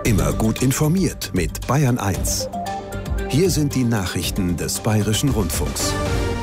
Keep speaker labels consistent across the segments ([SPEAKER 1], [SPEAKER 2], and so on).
[SPEAKER 1] Immer gut informiert mit Bayern 1. Hier sind die Nachrichten des Bayerischen Rundfunks.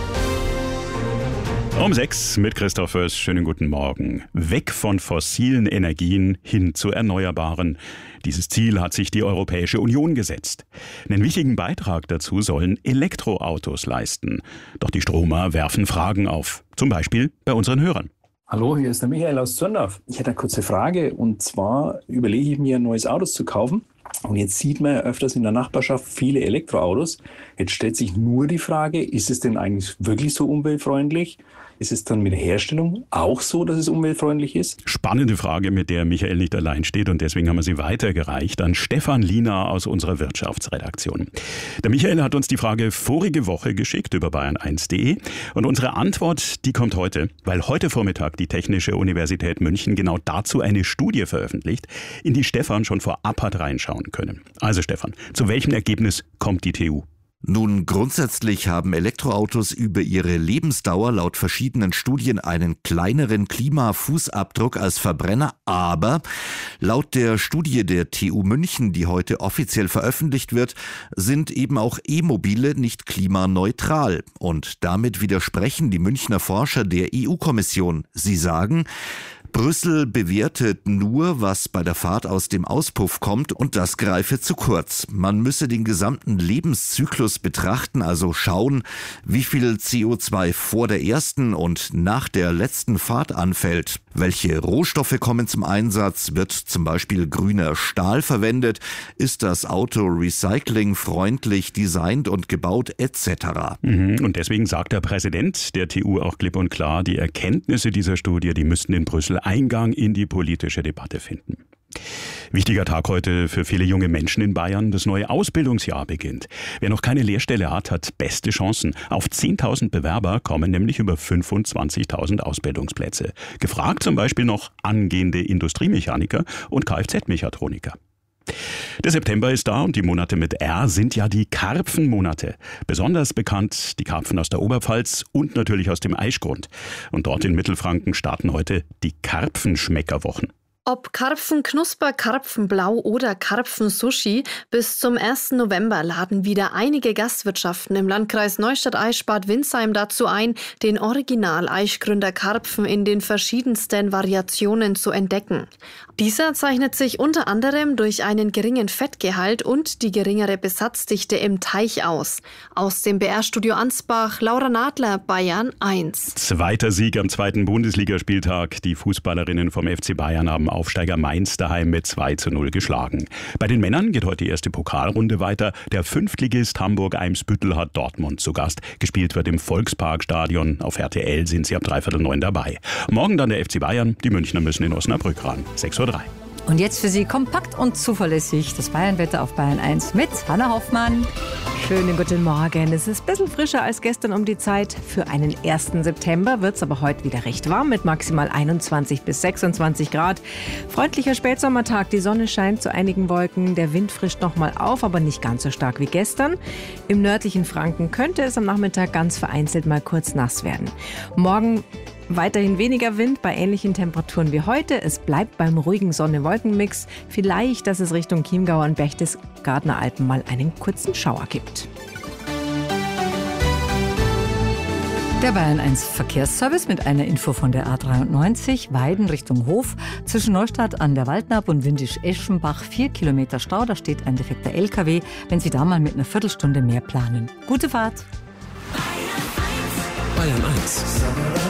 [SPEAKER 2] Um 6 mit Christoph Fürst. Schönen guten Morgen. Weg von fossilen Energien hin zu erneuerbaren. Dieses Ziel hat sich die Europäische Union gesetzt. Einen wichtigen Beitrag dazu sollen Elektroautos leisten. Doch die Stromer werfen Fragen auf. Zum Beispiel bei unseren Hörern.
[SPEAKER 3] Hallo, hier ist der Michael aus Zürndorf. Ich hätte eine kurze Frage, und zwar überlege ich mir, ein neues Auto zu kaufen. Und jetzt sieht man ja öfters in der Nachbarschaft viele Elektroautos. Jetzt stellt sich nur die Frage, ist es denn eigentlich wirklich so umweltfreundlich? Ist es dann mit der Herstellung auch so, dass es umweltfreundlich ist?
[SPEAKER 2] Spannende Frage, mit der Michael nicht allein steht, und deswegen haben wir sie weitergereicht an Stefan Liener aus unserer Wirtschaftsredaktion. Der Michael hat uns die Frage vorige Woche geschickt über bayern1.de, und unsere Antwort, die kommt heute, weil heute Vormittag die Technische Universität München genau dazu eine Studie veröffentlicht, in die Stefan schon vorab hat reinschauen können. Also Stefan, zu welchem Ergebnis kommt die TU?
[SPEAKER 4] Nun, grundsätzlich haben Elektroautos über ihre Lebensdauer laut verschiedenen Studien einen kleineren Klimafußabdruck als Verbrenner, aber laut der Studie der TU München, die heute offiziell veröffentlicht wird, sind eben auch E-Mobile nicht klimaneutral. Und damit widersprechen die Münchner Forscher der EU-Kommission. Sie sagen, Brüssel bewertet nur, was bei der Fahrt aus dem Auspuff kommt, und das greife zu kurz. Man müsse den gesamten Lebenszyklus betrachten, also schauen, wie viel CO2 vor der ersten und nach der letzten Fahrt anfällt. Welche Rohstoffe kommen zum Einsatz? Wird zum Beispiel grüner Stahl verwendet? Ist das Auto recyclingfreundlich designt und gebaut etc.?
[SPEAKER 2] Und deswegen sagt der Präsident der TU auch klipp und klar, die Erkenntnisse dieser Studie, die müssten in Brüssel Eingang in die politische Debatte finden. Wichtiger Tag heute für viele junge Menschen in Bayern. Das neue Ausbildungsjahr beginnt. Wer noch keine Lehrstelle hat beste Chancen. Auf 10.000 Bewerber kommen nämlich über 25.000 Ausbildungsplätze. Gefragt zum Beispiel noch angehende Industriemechaniker und Kfz-Mechatroniker. Der September ist da, und die Monate mit R sind ja die Karpfenmonate. Besonders bekannt die Karpfen aus der Oberpfalz und natürlich aus dem Aischgrund. Und dort in Mittelfranken starten heute die Karpfenschmeckerwochen.
[SPEAKER 5] Ob Karpfenknusper, Karpfenblau oder Karpfensushi, bis zum 1. November laden wieder einige Gastwirtschaften im Landkreis Neustadt-Eichsbad-Windsheim dazu ein, den Original-Aischgründer Karpfen in den verschiedensten Variationen zu entdecken. Dieser zeichnet sich unter anderem durch einen geringen Fettgehalt und die geringere Besatzdichte im Teich aus. Aus dem BR-Studio Ansbach, Laura Nadler, Bayern 1.
[SPEAKER 2] Zweiter Sieg am zweiten Bundesligaspieltag. Die Fußballerinnen vom FC Bayern haben Aufsteiger Mainz daheim mit 2:0 geschlagen. Bei den Männern geht heute die erste Pokalrunde weiter. Der Fünftligist Hamburg-Eimsbüttel hat Dortmund zu Gast. Gespielt wird im Volksparkstadion. Auf RTL sind sie ab 8:45 dabei. Morgen dann der FC Bayern. Die Münchner müssen in Osnabrück ran. 6:03 Uhr.
[SPEAKER 6] Und jetzt für Sie kompakt und zuverlässig das Bayernwetter auf Bayern 1 mit Hanna Hoffmann.
[SPEAKER 7] Schönen guten Morgen. Es ist ein bisschen frischer als gestern um die Zeit. Für einen 1. September wird es aber heute wieder recht warm mit maximal 21 bis 26 Grad. Freundlicher Spätsommertag. Die Sonne scheint zu einigen Wolken. Der Wind frischt nochmal auf, aber nicht ganz so stark wie gestern. Im nördlichen Franken könnte es am Nachmittag ganz vereinzelt mal kurz nass werden. Morgen weiterhin weniger Wind bei ähnlichen Temperaturen wie heute. Es bleibt beim ruhigen Sonne-Wolken-Mix. Vielleicht, dass es Richtung Chiemgau und Berchtesgadener Alpen mal einen kurzen Schauer gibt.
[SPEAKER 6] Der Bayern 1 Verkehrsservice mit einer Info von der A93, Weiden Richtung Hof. Zwischen Neustadt an der Waldnab und Windisch-Eschenbach 4 Kilometer Stau. Da steht ein defekter LKW. Wenn Sie da mal mit einer Viertelstunde mehr planen. Gute Fahrt!
[SPEAKER 1] Bayern 1.